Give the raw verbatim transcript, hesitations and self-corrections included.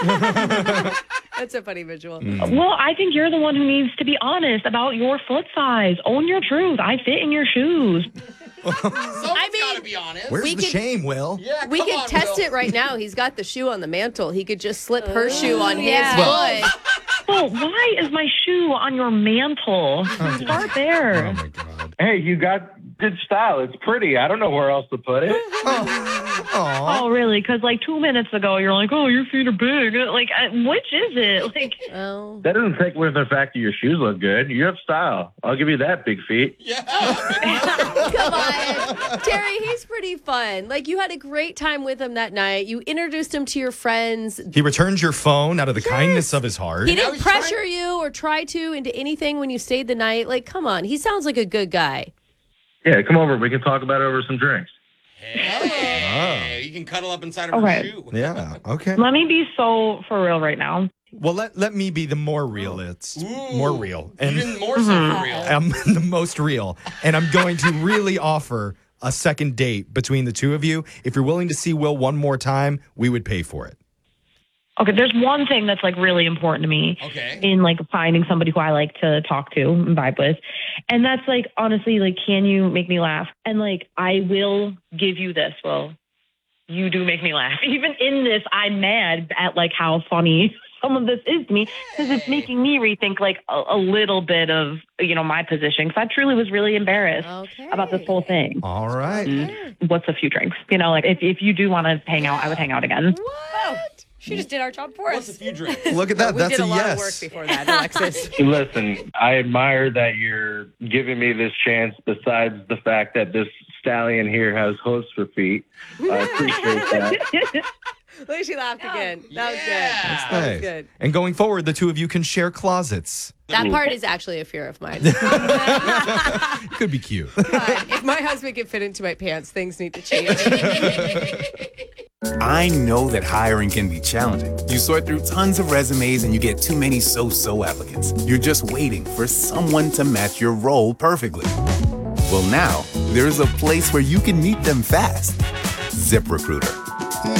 That's a funny visual. Mm. Well, I think you're the one who needs to be honest about your foot size. Own your truth. I fit in your shoes. I mean, gotta be honest. Where's we the could, shame, Will? Yeah, we come could on, test Will. it right now. He's got the shoe on the mantle. He could just slip her shoe on yeah. his foot. Well, why is my shoe on your mantle? Start there. Oh, my God. Hey, you got good style. It's pretty. I don't know where else to put it. Aw. Oh, really? Because like two minutes ago, you're like, "Oh, your feet are big." Like, uh, which is it? Like, Oh. That doesn't take away from the fact that your shoes look good. You have style. I'll give you that, big feet. Yeah. Come on. Terry, he's pretty fun. Like, you had a great time with him that night. You introduced him to your friends. He returns your phone out of the Yes. kindness of his heart. He Now didn't he's pressure trying- you or try to into anything when you stayed the night. Like, come on. He sounds like a good guy. Yeah, come over. We can talk about it over some drinks. Hey, you can cuddle up inside of Okay. her shoe. Yeah, okay. let me be so for real right now. Well, let, let me be the more real. It's Ooh. more real. And Even more so for real. I'm the most real. And I'm going to really offer a second date between the two of you. If you're willing to see Will one more time, we would pay for it. Okay, there's one thing that's like really important to me Okay. in like finding somebody who I like to talk to and vibe with. And that's like, honestly, like, can you make me laugh? And like, I will give you this, Will. You do make me laugh. Even in this, I'm mad at like how funny some of this is to me because it's making me rethink like a, a little bit of, you know, my position. Because I truly was really embarrassed Okay. about this whole thing. All right. What's a few drinks? You know, like if, if you do want to hang out, I would hang out again. What? She just did our job for What's a us. few drinks? Look at that. We That's did a, a lot yes. of work before that, Alexis. Hey, listen, I admire that you're giving me this chance besides the fact that this stallion here has hooves for feet. I appreciate that. Look, she laughed again. That was Yeah. good. That's That was Hey. good. And going forward, the two of you can share closets. That part is actually a fear of mine. Could be cute. But if my husband can fit into my pants, things need to change. I know that hiring can be challenging. You sort through tons of resumes and you get too many so-so applicants. You're just waiting for someone to match your role perfectly. Well, now there's a place where you can meet them fast. ZipRecruiter.